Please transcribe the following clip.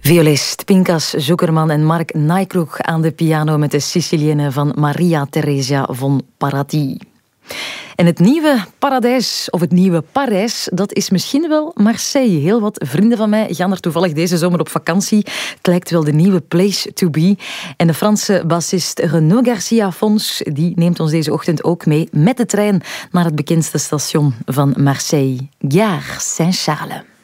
Violist Pinkas Zuckerman en Mark Nijkroeg aan de piano met de Sicilienne van Maria Theresia von Parati. En het nieuwe paradijs, of het nieuwe Parijs, dat is misschien wel Marseille. Heel wat vrienden van mij gaan er toevallig deze zomer op vakantie. Het lijkt wel de nieuwe place to be. En de Franse bassist Renaud Garcia Fons, die neemt ons deze ochtend ook mee met de trein naar het bekendste station van Marseille, Gare Saint-Charles.